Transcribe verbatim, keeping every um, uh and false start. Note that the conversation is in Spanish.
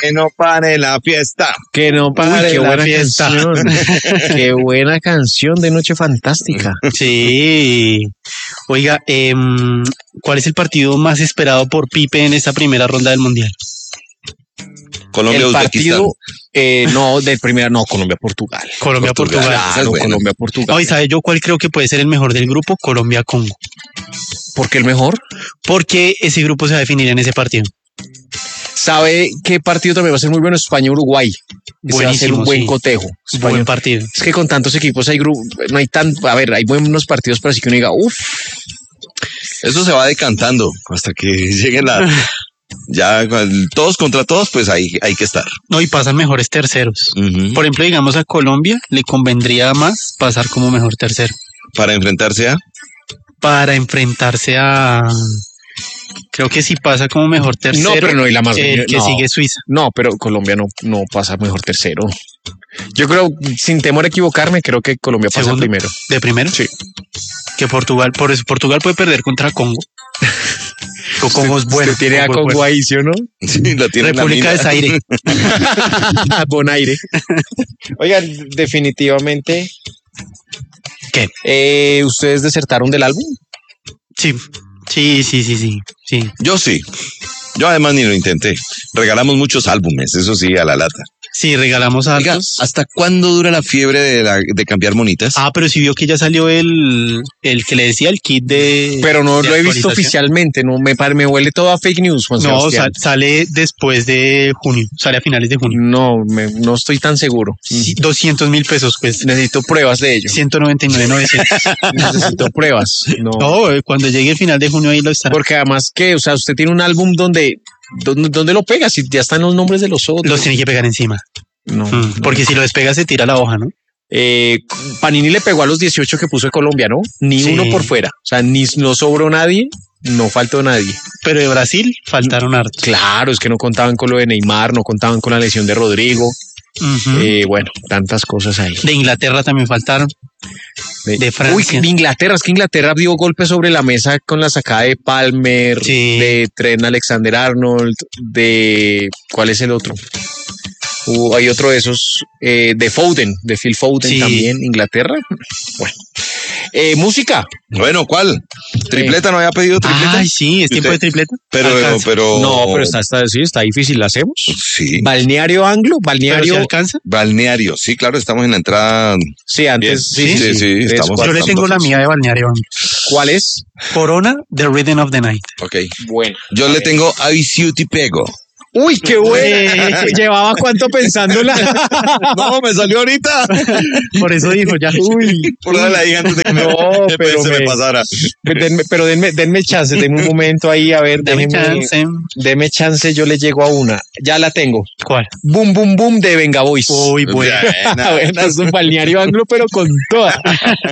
Que no pare la fiesta. Que no pare Uy, qué la buena fiesta. canción. Qué buena canción de Noche Fantástica. Sí. Oiga, eh, ¿cuál es el partido más esperado por Pipe en esta primera ronda del Mundial? Colombia, El Uzbekistán. partido, eh, no, del primer, no, Colombia-Portugal. Colombia-Portugal. Portugal. Esa es Claro, buena. Colombia-Portugal. No, ¿y sabe yo cuál creo que puede ser el mejor del grupo? Colombia-Congo. ¿Por qué el mejor? Porque ese grupo se va a definir en ese partido. ¿Sabe qué partido también va a ser muy bueno? España-Uruguay. Ese va a ser un Buenísimo, buen sí. cotejo. España- Buen partido. Es que con tantos equipos hay grupos, no hay tan, a ver, hay buenos partidos, pero así que uno diga, uff, Eso se va decantando hasta que lleguen la... Ya cual- todos contra todos, pues ahí hay que estar. No, y pasan mejores terceros. Ujú. Por ejemplo, digamos a Colombia le convendría más pasar como mejor tercero Para enfrentarse a... para enfrentarse a... Creo que si pasa como mejor tercero, no, pero no, y la más, el que no, sigue Suiza. no, pero Colombia no, no pasa mejor tercero. Yo creo, sin temor a equivocarme, creo que Colombia pasa Segundo. primero. ¿De primero? Sí. Que Portugal, por eso Portugal puede perder contra Congo. O Congo es bueno. Usted tiene a Congo es Congo bueno. ahí, ¿sí o no? Sí, la tiene en la República mina. de Zaire. Bonaire. Oigan, definitivamente. ¿Qué? Eh, ¿Ustedes desertaron del álbum? Sí, sí, sí, sí, sí, sí. Yo sí. Yo además ni lo intenté. Regalamos muchos álbumes, eso sí, a la lata. Sí, regalamos Oiga, altos. ¿hasta cuándo dura la fiebre de, la, de cambiar monitas? Ah, pero si vio que ya salió el, el que le decía el kit de. Pero no de lo he visto actualización. oficialmente, no me, pare- me huele todo a fake news, Juan No, Sebastián. sal- sale después de junio, sale a finales de junio. No, me- no estoy tan seguro. Sí, doscientos mil pesos, pues. Necesito pruebas de ello. ciento noventa y nueve mil novecientos. Necesito pruebas. No. No, eh, cuando llegue el final de junio ahí lo estará. Porque además que, o sea, usted tiene un álbum donde, donde, donde lo pega, si ya están los nombres de los otros. Los tiene que pegar encima. No, Mm, no. Porque si lo despega se tira la hoja, ¿no? Eh, Panini le pegó a los dieciocho que puso de Colombia, ¿no? Ni Sí. uno por fuera. O sea, ni no sobró nadie, no faltó nadie. Pero de Brasil faltaron hartos. Claro, es que no contaban con lo de Neymar, no contaban con la lesión de Rodrigo. Ujú. Eh, bueno, tantas cosas ahí. De Inglaterra también faltaron. de Francia. Uy, Inglaterra, es que Inglaterra dio golpes sobre la mesa con la sacada de Palmer, Sí. de Trent Alexander-Arnold, de... ¿Cuál es el otro? Uh, hay otro de esos, eh, de Foden, de Phil Foden Sí. también, Inglaterra. Bueno. Eh, música. Bueno, ¿cuál? ¿Tripleta no había pedido tripleta? Ay, sí, es tiempo de tripleta. Pero, Alcanza. pero... No, pero está, está, sí, está difícil, ¿la hacemos? Sí. Balneario Anglo, Pero si Balneario... alcanza. Balneario, sí, claro, estamos en la entrada. Sí, antes, Bien. sí, Sí, sí, sí, Tres, estamos cuatro. Yo le tengo la mía de Balneario. ¿Cuál es? Corona, The Rhythm of the Night. Ok. Bueno. Yo le tengo Aviciu Te Pego. Uy, qué buena. Llevaba cuánto pensándola. No, me salió ahorita. Por eso dijo ya. Uy, Por darle ahí antes de que me, No, se pero me me- pasara. denme, pero denme, denme chance, denme un momento ahí, a ver, Dame déjeme, chance. deme chance, yo le llego a una. Ya la tengo. ¿Cuál? Boom, boom, boom de Venga Boys. Uy, bueno. Buena. Buena, es un balneario anglo, pero con toda.